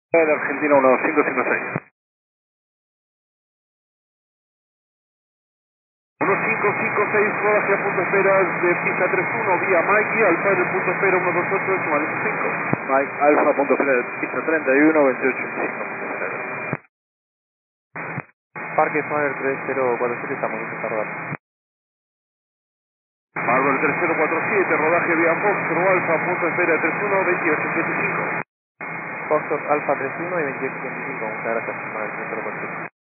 de Argentina 1556. 1556, rodaje a punto espera de pista 31, vía Mikey, Alfa del punto espera 128, decimal 5. Mike, Alfa, punto espera de pista 31, 28, 5, punto espera. Parque Spawner 3047, estamos en esta rodar. Bárbaro 3047, rodaje vía Foxtrot Alfa, punto espera 31, 28, 75. Foxtrot Alfa 31 y 2875, muchas gracias, Spawner 3047.